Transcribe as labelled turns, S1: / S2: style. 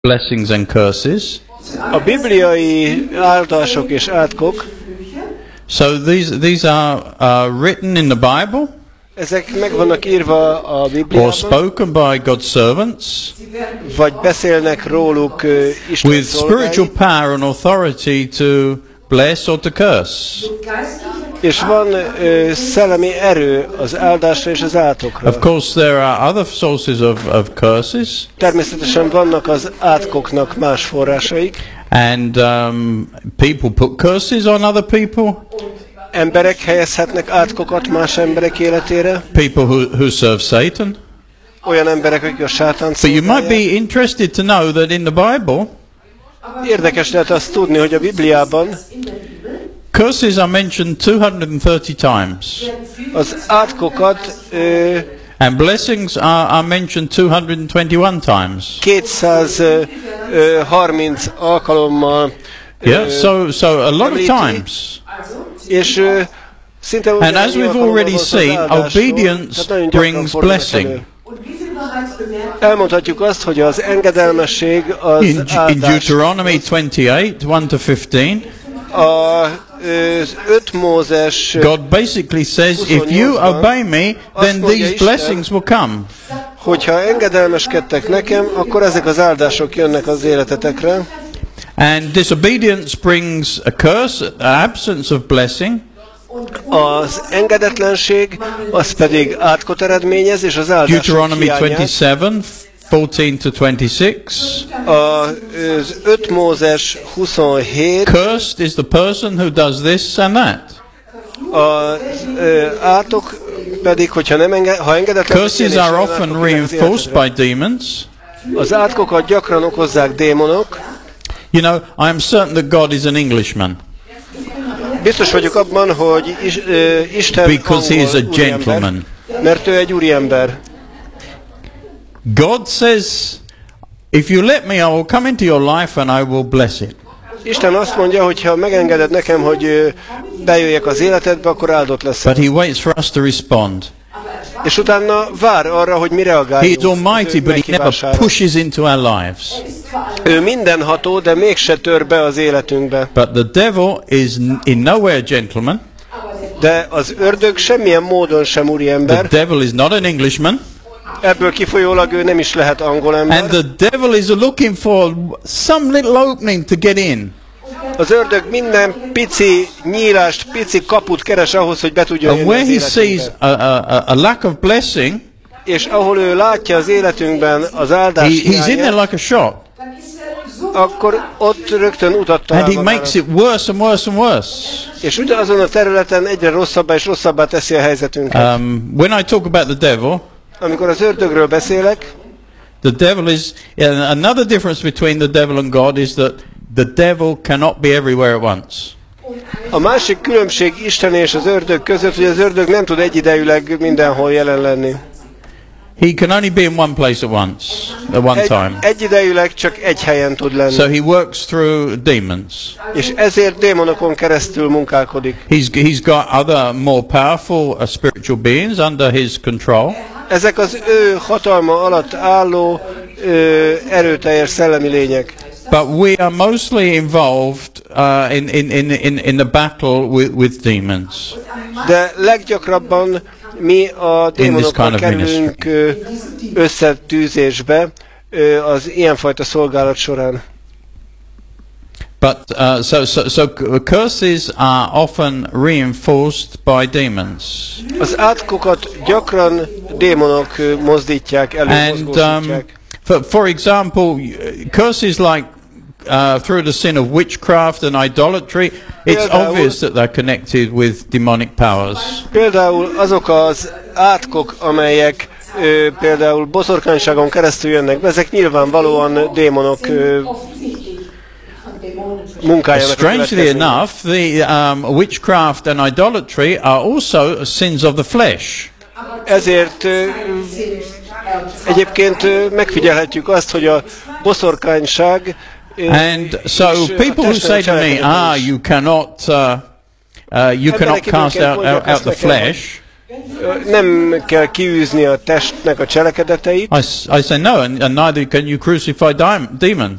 S1: blessings and curses.
S2: A bibliai áldások és átkok,
S1: So these are written in the Bible
S2: ezek meg vannak írva a
S1: or
S2: Bibliában,
S1: spoken by God's servants
S2: vagy beszélnek róluk Isten
S1: with spiritual
S2: szolgái,
S1: power and authority to bless or to curse.
S2: és van szellemi erő az áldásra és az átokra.
S1: Of course, there are other sources of curses,
S2: Természetesen vannak az átkoknak más forrásaik.
S1: and people put curses on other people.
S2: Emberek helyezhetnek átkokat más emberek életére,
S1: People who serve Satan.
S2: olyan emberek, akik a sátánt
S1: But you might
S2: szolgálják.
S1: be interested to know that in the Bible,
S2: Érdekes lehet azt tudni, hogy a Bibliában
S1: curses are mentioned 230 times,
S2: az átkokat
S1: and blessings are mentioned 221 times.
S2: 230 alkalommal
S1: Yeah, so a lot of times.
S2: és szinte
S1: And as we've already seen, obedience brings blessing.
S2: Elmondhatjuk azt, hogy az engedelmesség az
S1: In
S2: áldás.
S1: Deuteronomy 28, 1-15,
S2: Az 5 Mózes
S1: God basically says, if you obey me, then these blessings will come.
S2: hogyha engedelmeskedtek nekem, akkor ezek az áldások jönnek az életetekre.
S1: And disobedience brings a curse, an absence of blessing.
S2: Az engedetlenség, az pedig átkot eredményez, és az áldások
S1: Deuteronomy
S2: hiányát.
S1: 27, 14-26.
S2: Az 5 Mózes 27,
S1: Cursed is the person who does this and that.
S2: az átok pedig, hogyha ha engedetlen,
S1: Curses are often reinforced by demons.
S2: az átkokat gyakran okozzák démonok.
S1: You know, I am certain that God is an Englishman
S2: Biztos vagyok abban, hogy Isten
S1: because he is a
S2: angol
S1: gentleman.
S2: úriember, mert ő egy úriember.
S1: God says, if you let me, I will come into your life and I will bless it.
S2: Isten azt mondja, hogy ha megengeded nekem, hogy bejöjjek az életedbe, akkor áldott leszel.
S1: But he waits for us to respond.
S2: És utána vár arra, hogy mi
S1: He
S2: reagáljunk.
S1: is almighty, but he never
S2: meghívására.
S1: pushes into our lives.
S2: Ő mindenható, de mégse tör be az életünkbe.
S1: But the devil is in nowhere a gentleman.
S2: De az ördög semmilyen módon sem
S1: The
S2: úriember.
S1: devil is not an Englishman.
S2: Ebből kifolyólag ő nem is lehet angol
S1: And
S2: ember.
S1: the devil is looking for some little opening to get in.
S2: Az ördög minden pici nyílást, pici kaput keres ahhoz, hogy be tudjon
S1: And
S2: jönni
S1: where
S2: az
S1: he sees
S2: életünkbe.
S1: a lack of blessing,
S2: És ahol ő látja az életünkben az áldás
S1: he's in there
S2: hiányát,
S1: like a shot.
S2: akkor ott rögtön utat talál
S1: And he
S2: magának.
S1: makes it worse and worse and worse.
S2: És ugyanazon a területen egyre rosszabbá és rosszabbá teszi a helyzetünket.
S1: When I talk about the devil,
S2: Amikor az ördögről beszélek,
S1: the devil is, another difference between the devil and God is that the devil cannot be everywhere at once.
S2: a másik különbség Isten és az ördög között, hogy az ördög nem tud egyidejűleg mindenhol jelen lenni.
S1: He can only be in one place at once, at one time.
S2: Egyidejűleg csak egy helyen tud lenni.
S1: So he works through demons.
S2: És ezért démonokon keresztül munkálkodik.
S1: He's got other more powerful spiritual beings under his control.
S2: Ezek az ő hatalma alatt álló erőteljes szellemi lények.
S1: But we are mostly involved in the battle with demons.
S2: De leggyakrabban mi a démonokkal kerülünk összetűzésbe az ilyenfajta szolgálat során.
S1: But so curses are often reinforced by demons.
S2: Az átkokat gyakran démonok mozdítják elő,
S1: And
S2: mozgósítják.
S1: for example, curses like through the sin of witchcraft and idolatry, it's obvious that they're connected with demonic powers.
S2: Például azok az átkok, amelyek például boszorkányságon keresztül jönnek be, ezek nyilvánvalóan démonok munkájának a
S1: Strangely
S2: következménye.
S1: enough, the witchcraft and idolatry are also sins of the flesh.
S2: Ezért egyébként megfigyelhetjük azt, hogy a boszorkányság
S1: And so people who say to me, you cannot cast out the flesh,
S2: nem kell kiűzni a testnek a cselekedeteit.
S1: I say no, and neither can you crucify demons.